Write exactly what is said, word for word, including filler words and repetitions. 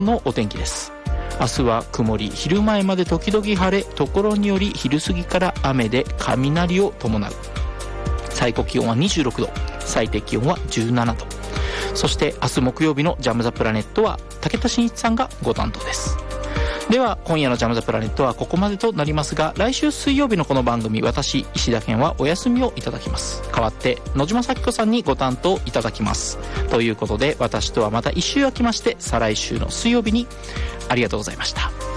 のお天気です。明日は曇り、昼前まで時々晴れ、ところにより昼過ぎから雨で雷を伴う。最高気温はにじゅうろくど、最低気温はじゅうななど。そして明日木曜日のジャムザプラネットは武田真一さんがご担当です。では今夜のジャムザプラネットはここまでとなりますが、来週水曜日のこの番組、私石田健はお休みをいただきます。代わって野島咲子さんにご担当いただきます。ということで、私とはまた一週空きまして再来週の水曜日に。ありがとうございました。